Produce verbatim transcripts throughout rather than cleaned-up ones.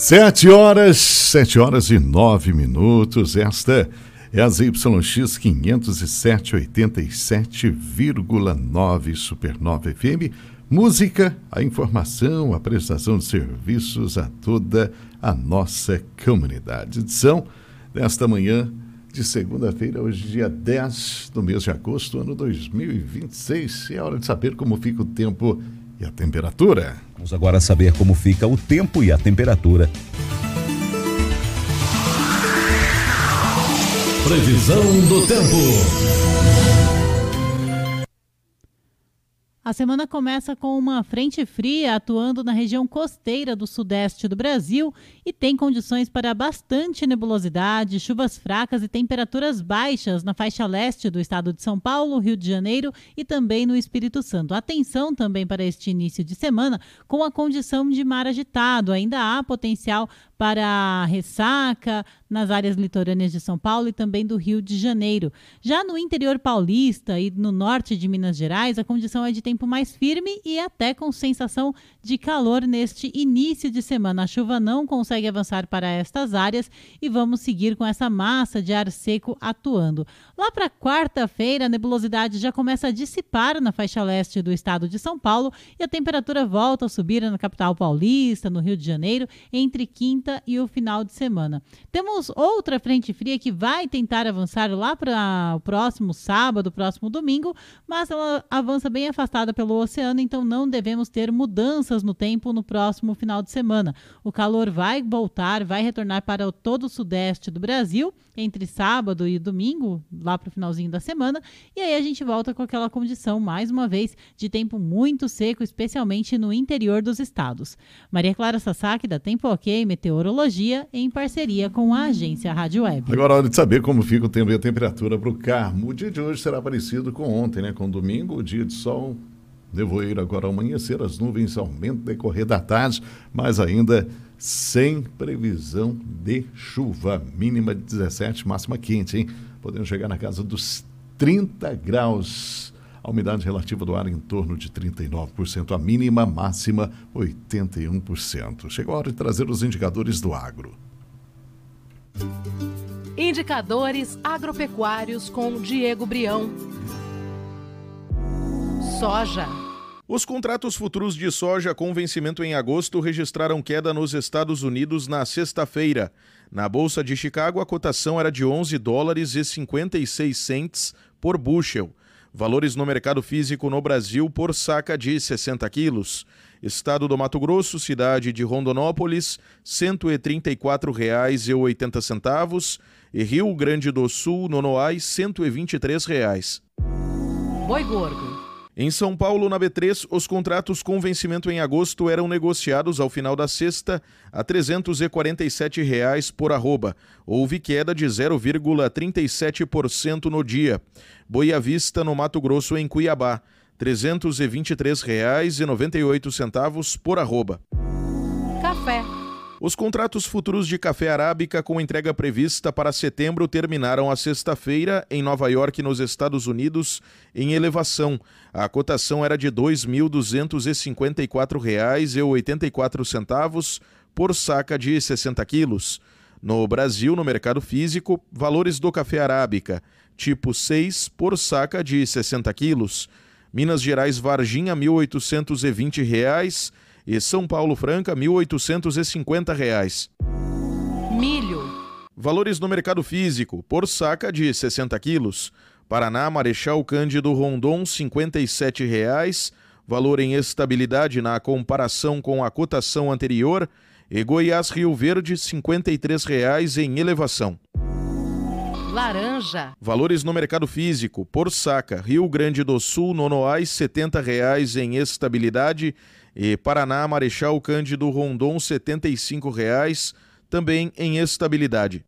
Sete horas, sete horas e nove minutos. Esta é a Z Y X quinhentos e sete, oitenta e sete vírgula nove Supernova F M. Música, a informação, a prestação de serviços a toda a nossa comunidade. Edição desta manhã de segunda-feira, hoje dia dez do mês de agosto, ano dois mil e vinte e seis. É hora de saber como fica o tempo e a temperatura. Vamos agora saber como fica o tempo e a temperatura. Previsão do tempo. A semana começa com uma frente fria atuando na região costeira do sudeste do Brasil e tem condições para bastante nebulosidade, chuvas fracas e temperaturas baixas na faixa leste do estado de São Paulo, Rio de Janeiro e também no Espírito Santo. Atenção também para este início de semana com a condição de mar agitado. Ainda há potencial para ressaca nas áreas litorâneas de São Paulo e também do Rio de Janeiro. Já no interior paulista e no norte de Minas Gerais, a condição é de tempo mais firme e até com sensação de calor neste início de semana. A chuva não consegue avançar para estas áreas e vamos seguir com essa massa de ar seco atuando. Lá para quarta-feira, a nebulosidade já começa a dissipar na faixa leste do estado de São Paulo e a temperatura volta a subir na capital paulista, no Rio de Janeiro, entre quinta e o final de semana. Temos outra frente fria que vai tentar avançar lá para o próximo sábado, próximo domingo, mas ela avança bem afastada pelo oceano, então não devemos ter mudanças no tempo no próximo final de semana. O calor vai voltar, vai retornar para o todo o sudeste do Brasil, entre sábado e domingo, lá para o finalzinho da semana, e aí a gente volta com aquela condição, mais uma vez, de tempo muito seco, especialmente no interior dos estados. Maria Clara Sasaki, da Tempo Ok Meteorologia, em parceria com a agência Rádio Web. Agora é hora de saber como fica o tempo e a temperatura para o Carmo. O dia de hoje será parecido com ontem, né? Com domingo, o dia de sol, nevoeiro agora ao amanhecer, as nuvens aumentam no decorrer da tarde, mas ainda sem previsão de chuva. Mínima de dezessete, máxima quente, hein? Podemos chegar na casa dos trinta graus. A umidade relativa do ar em torno de trinta e nove por cento, a mínima, máxima oitenta e um por cento. Chegou a hora de trazer os indicadores do agro. Indicadores agropecuários com Diego Brião. Soja. Os contratos futuros de soja com vencimento em agosto registraram queda nos Estados Unidos na sexta-feira. Na Bolsa de Chicago, a cotação era de onze dólares e cinquenta e seis centes por bushel. Valores no mercado físico no Brasil por saca de sessenta quilos. Estado do Mato Grosso, cidade de Rondonópolis, cento e trinta e quatro reais e oitenta centavos. E Rio Grande do Sul, Nonoai, cento e vinte e três reais. Boi gordo. Em São Paulo, na B três, os contratos com vencimento em agosto eram negociados ao final da sexta a trezentos e quarenta e sete reais por arroba. Houve queda de zero vírgula trinta e sete por cento no dia. Boi à vista no Mato Grosso, em Cuiabá, trezentos e vinte e três reais e noventa e oito centavos por arroba. Café. Os contratos futuros de café arábica com entrega prevista para setembro terminaram a sexta-feira em Nova York, nos Estados Unidos, em elevação. A cotação era de dois mil duzentos e cinquenta e quatro reais e oitenta e quatro centavos por saca de sessenta quilos. No Brasil, no mercado físico, valores do café arábica, tipo seis por saca de sessenta quilos. Minas Gerais Varginha, mil oitocentos e vinte reais. E São Paulo Franca, mil oitocentos e cinquenta reais. Milho. Valores no mercado físico, por saca de sessenta quilos. Paraná, Marechal Cândido Rondon, cinquenta e sete reais. Valor em estabilidade na comparação com a cotação anterior. E Goiás Rio Verde, cinquenta e três reais em elevação. Laranja. Valores no mercado físico, por saca, Rio Grande do Sul, Nonoai, setenta reais em estabilidade. E Paraná, Marechal Cândido Rondon, setenta e cinco reais, também em estabilidade.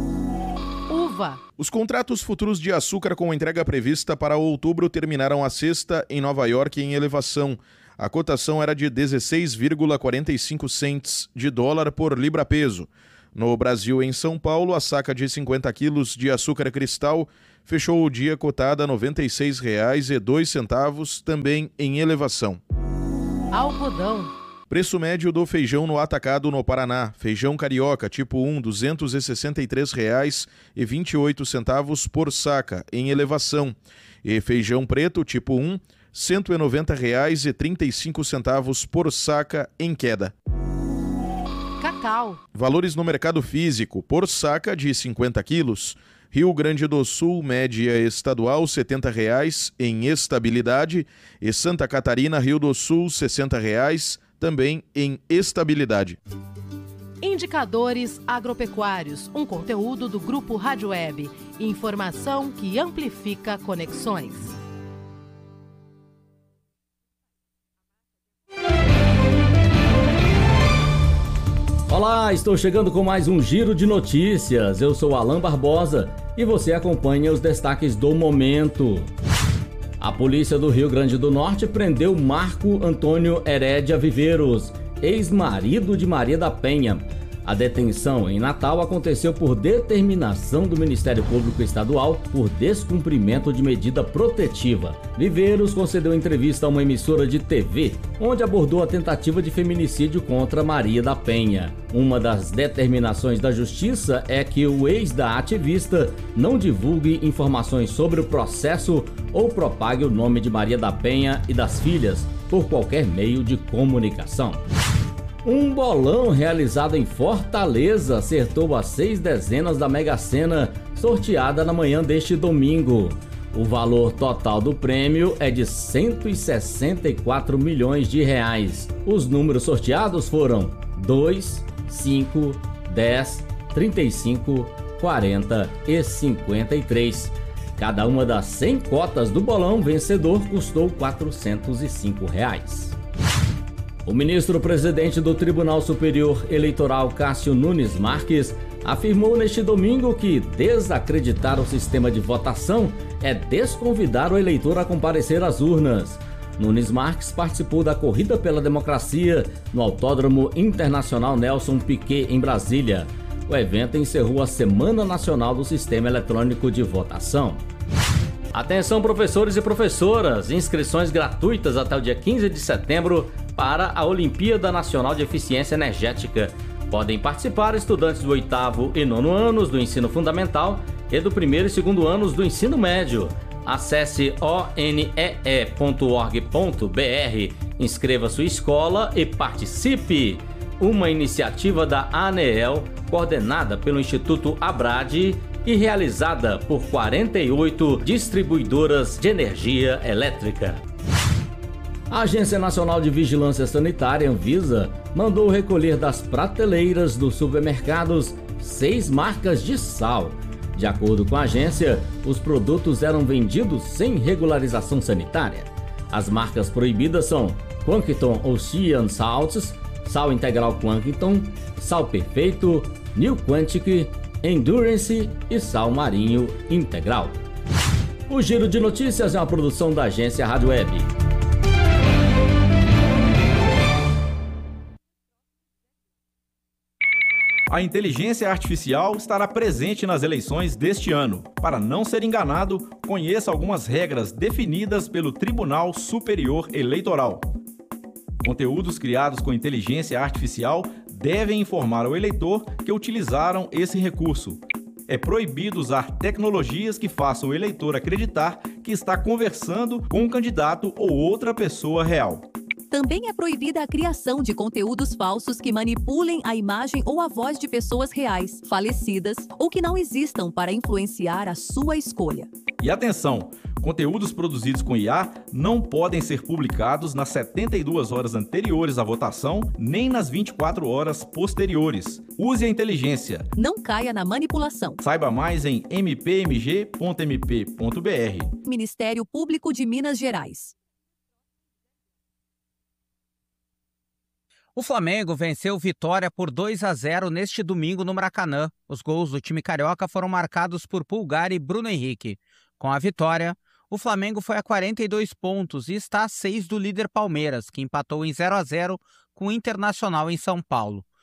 Uva. Os contratos futuros de açúcar com entrega prevista para outubro terminaram a sexta em Nova York em elevação. A cotação era de dezesseis vírgula quarenta e cinco centes de dólar por libra-peso. No Brasil, em São Paulo, a saca de cinquenta quilos de açúcar cristal fechou o dia cotada a noventa e seis reais e dois centavos, também em elevação. Algodão. Preço médio do feijão no atacado no Paraná. Feijão carioca tipo um, duzentos e sessenta e três reais e vinte e oito centavos por saca, em elevação. E feijão preto tipo um, cento e noventa reais e trinta e cinco centavos por saca, em queda. Cacau. Valores no mercado físico, por saca de cinquenta quilos. Rio Grande do Sul, média estadual, setenta reais, em estabilidade. E Santa Catarina, Rio do Sul, sessenta reais, também em estabilidade. Indicadores agropecuários, um conteúdo do Grupo Rádio Web. Informação que amplifica conexões. Olá, estou chegando com mais um Giro de Notícias. Eu sou Alan Barbosa e você acompanha os destaques do momento. A polícia do Rio Grande do Norte prendeu Marco Antônio Herédia Viveiros, ex-marido de Maria da Penha. A detenção em Natal aconteceu por determinação do Ministério Público Estadual por descumprimento de medida protetiva. Viveiros concedeu entrevista a uma emissora de T V, onde abordou a tentativa de feminicídio contra Maria da Penha. Uma das determinações da Justiça é que o ex da ativista não divulgue informações sobre o processo ou propague o nome de Maria da Penha e das filhas por qualquer meio de comunicação. Um bolão realizado em Fortaleza acertou as seis dezenas da Mega Sena sorteada na manhã deste domingo. O valor total do prêmio é de cento e sessenta e quatro milhões de reais. Os números sorteados foram dois, cinco, dez, trinta e cinco, quarenta e cinquenta e três. Cada uma das cem cotas do bolão vencedor custou quatrocentos e cinco reais. O ministro-presidente do Tribunal Superior Eleitoral, Cássio Nunes Marques, afirmou neste domingo que desacreditar o sistema de votação é desconvidar o eleitor a comparecer às urnas. Nunes Marques participou da Corrida pela Democracia no Autódromo Internacional Nelson Piquet, em Brasília. O evento encerrou a Semana Nacional do Sistema Eletrônico de Votação. Atenção, professores e professoras! Inscrições gratuitas até o dia quinze de setembro para a Olimpíada Nacional de Eficiência Energética. Podem participar estudantes do oitavo e nono anos do ensino fundamental e do primeiro e segundo anos do ensino médio. Acesse o n e e ponto org ponto b r, inscreva sua escola e participe! Uma iniciativa da ANEEL, coordenada pelo Instituto Abrade e realizada por quarenta e oito distribuidoras de energia elétrica. A Agência Nacional de Vigilância Sanitária, Anvisa, mandou recolher das prateleiras dos supermercados seis marcas de sal. De acordo com a agência, os produtos eram vendidos sem regularização sanitária. As marcas proibidas são Quankton Ocean Salts, Sal Integral Quankton, Sal Perfeito, New Quantic, Endurance e Sal Marinho Integral. O Giro de Notícias é uma produção da agência Rádio Web. A inteligência artificial estará presente nas eleições deste ano. Para não ser enganado, conheça algumas regras definidas pelo Tribunal Superior Eleitoral. Conteúdos criados com inteligência artificial devem informar ao eleitor que utilizaram esse recurso. É proibido usar tecnologias que façam o eleitor acreditar que está conversando com um candidato ou outra pessoa real. Também é proibida a criação de conteúdos falsos que manipulem a imagem ou a voz de pessoas reais, falecidas ou que não existam para influenciar a sua escolha. E atenção! Conteúdos produzidos com I A não podem ser publicados nas setenta e duas horas anteriores à votação, nem nas vinte e quatro horas posteriores. Use a inteligência. Não caia na manipulação. Saiba mais em m p m g ponto m p ponto b r. Ministério Público de Minas Gerais. O Flamengo venceu Vitória por dois a zero neste domingo no Maracanã. Os gols do time carioca foram marcados por Pulgar e Bruno Henrique. Com a vitória, o Flamengo foi a quarenta e dois pontos e está a seis do líder Palmeiras, que empatou em zero a zero com o Internacional em São Paulo.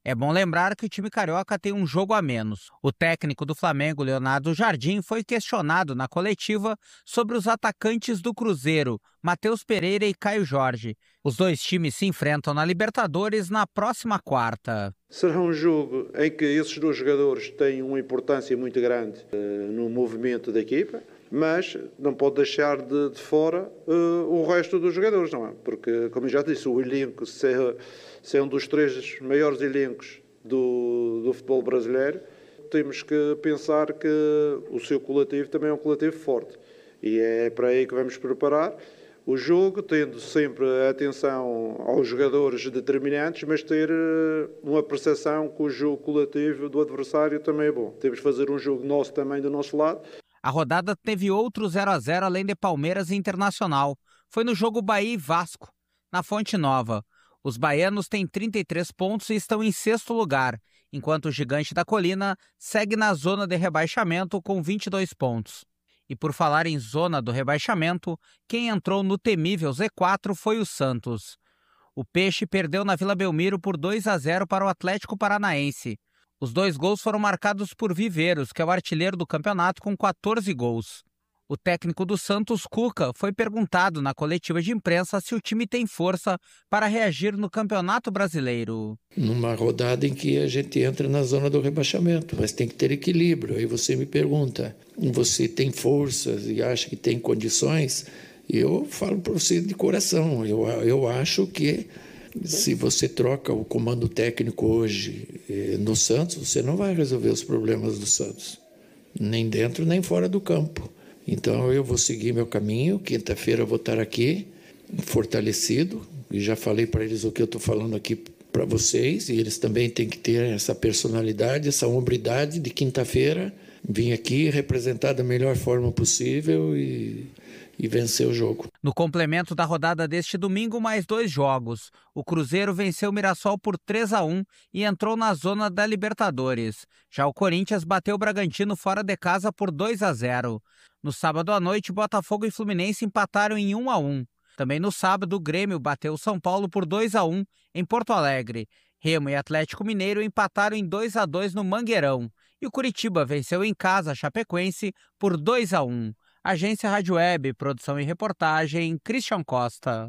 É bom lembrar que o time carioca tem um jogo a menos. O técnico do Flamengo, Leonardo Jardim, foi questionado na coletiva sobre os atacantes do Cruzeiro, Matheus Pereira e Caio Jorge. Os dois times se enfrentam na Libertadores na próxima quarta. Será um jogo em que esses dois jogadores têm uma importância muito grande uh, no movimento da equipa, mas não pode deixar de, de fora uh, o resto dos jogadores, não é? Porque, como eu já disse, o elenco, se é, se é um dos três maiores elencos do, do futebol brasileiro, temos que pensar que o seu coletivo também é um coletivo forte. E é para aí que vamos preparar o jogo, tendo sempre a atenção aos jogadores determinantes, mas ter uma percepção que o jogo coletivo do adversário também é bom. Temos que fazer um jogo nosso também do nosso lado. A rodada teve outro zero a zero além de Palmeiras e Internacional. Foi no jogo Bahia e Vasco, na Fonte Nova. Os baianos têm trinta e três pontos e estão em sexto lugar, enquanto o Gigante da Colina segue na zona de rebaixamento com vinte e dois pontos. E por falar em zona do rebaixamento, quem entrou no temível Z quatro foi o Santos. O Peixe perdeu na Vila Belmiro por dois a zero para o Atlético Paranaense. Os dois gols foram marcados por Viveiros, que é o artilheiro do campeonato com quatorze gols. O técnico do Santos, Cuca, foi perguntado na coletiva de imprensa se o time tem força para reagir no Campeonato Brasileiro. Numa rodada em que a gente entra na zona do rebaixamento, mas tem que ter equilíbrio. Aí você me pergunta, você tem forças e acha que tem condições? Eu falo para você de coração, eu, eu acho que se você troca o comando técnico hoje eh, no Santos, você não vai resolver os problemas do Santos, nem dentro nem fora do campo. Então eu vou seguir meu caminho, quinta-feira eu vou estar aqui, fortalecido, e já falei para eles o que eu estou falando aqui para vocês, e eles também têm que ter essa personalidade, essa hombridade de quinta-feira, vir aqui representar da melhor forma possível e, e vencer o jogo. No complemento da rodada deste domingo, mais dois jogos. O Cruzeiro venceu o Mirassol por três a um e entrou na zona da Libertadores. Já o Corinthians bateu o Bragantino fora de casa por dois a zero. No sábado à noite, Botafogo e Fluminense empataram em um a um. Também no sábado, o Grêmio bateu o São Paulo por dois a um em Porto Alegre. Remo e Atlético Mineiro empataram em dois a dois no Mangueirão. E o Curitiba venceu em casa a Chapecoense por dois a um. Agência Rádio Web, produção e reportagem, Christian Costa.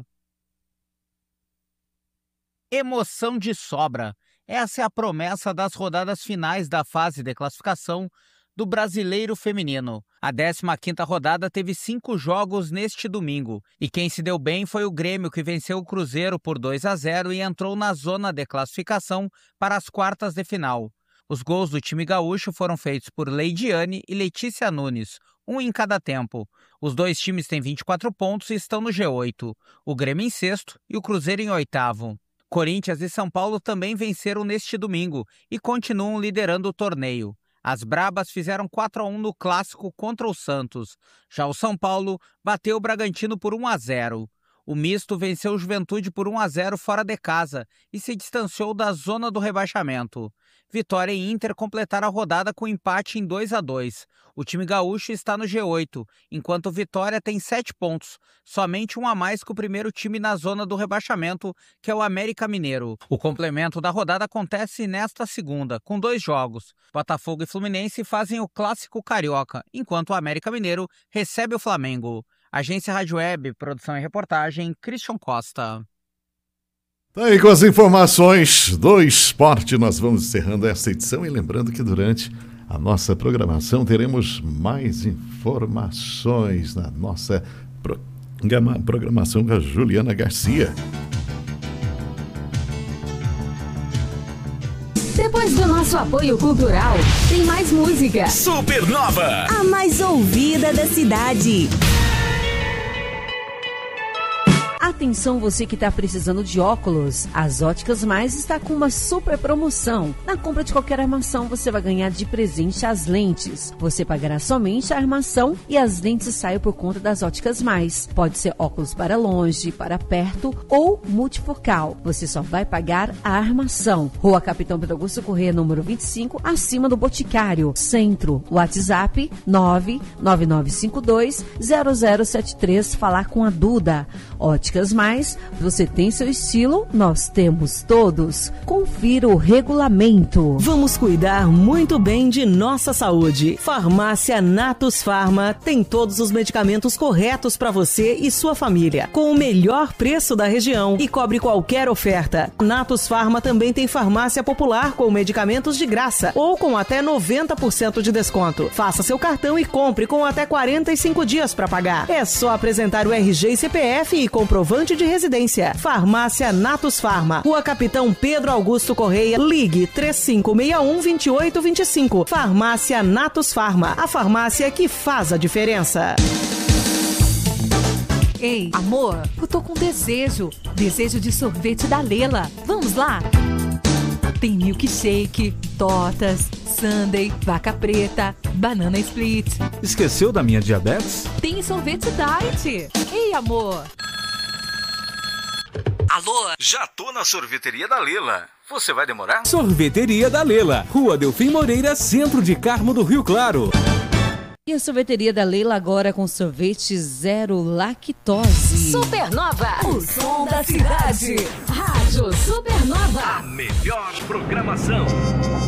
Emoção de sobra. Essa é a promessa das rodadas finais da fase de classificação do Brasileiro Feminino. A décima quinta rodada teve cinco jogos neste domingo. E quem se deu bem foi o Grêmio, que venceu o Cruzeiro por dois a zero e entrou na zona de classificação para as quartas de final. Os gols do time gaúcho foram feitos por Leidiane e Letícia Nunes, um em cada tempo. Os dois times têm vinte e quatro pontos e estão no G oito. O Grêmio em sexto e o Cruzeiro em oitavo. Corinthians e São Paulo também venceram neste domingo e continuam liderando o torneio. As Brabas fizeram quatro a um no clássico contra o Santos. Já o São Paulo bateu o Bragantino por um a zero. O Misto venceu o Juventude por um a zero fora de casa e se distanciou da zona do rebaixamento. Vitória e Inter completaram a rodada com empate em dois a dois. O time gaúcho está no G oito, enquanto o Vitória tem sete pontos, somente um a mais que o primeiro time na zona do rebaixamento, que é o América Mineiro. O complemento da rodada acontece nesta segunda, com dois jogos. Botafogo e Fluminense fazem o clássico carioca, enquanto o América Mineiro recebe o Flamengo. Agência Rádio Web, produção e reportagem, Christian Costa. Tá aí com as informações do esporte, nós vamos encerrando essa edição e lembrando que durante a nossa programação teremos mais informações na nossa programa, programação com a Juliana Garcia. Depois do nosso apoio cultural, tem mais música. Supernova, a mais ouvida da cidade. Atenção você que está precisando de óculos, as Óticas Mais está com uma super promoção. Na compra de qualquer armação você vai ganhar de presente as lentes. Você pagará somente a armação e as lentes saem por conta das Óticas Mais. Pode ser óculos para longe, para perto ou multifocal. Você só vai pagar a armação. Rua Capitão Pedro Augusto Corrêa, número vinte e cinco, acima do Boticário. Centro, WhatsApp nove nove nove cinco dois zero zero sete três. Falar com a Duda. Ótica Óticas Mais, você tem seu estilo, nós temos todos. Confira o regulamento. Vamos cuidar muito bem de nossa saúde. Farmácia Natus Farma tem todos os medicamentos corretos para você e sua família, com o melhor preço da região e cobre qualquer oferta. Natus Farma também tem farmácia popular com medicamentos de graça ou com até noventa por cento de desconto. Faça seu cartão e compre com até quarenta e cinco dias para pagar. É só apresentar o R G e C P F e comprovante de residência. Farmácia Natus Farma, Rua Capitão Pedro Augusto Correia, ligue três cinco seis um, dois oito dois cinco. Farmácia Natus Farma, a farmácia que faz a diferença. Ei, amor, eu tô com desejo. Desejo de sorvete da Lela. Vamos lá? Tem milkshake, tortas, sundae, vaca preta, banana split. Esqueceu da minha diabetes? Tem sorvete diet. Ei, amor. Alô? Já tô na sorveteria da Lela. Você vai demorar? Sorveteria da Lela, Rua Delfim Moreira, centro de Carmo do Rio Claro. E a sorveteria da Leila agora com sorvete zero lactose. Supernova, o som da cidade. Rádio Supernova. A melhor programação.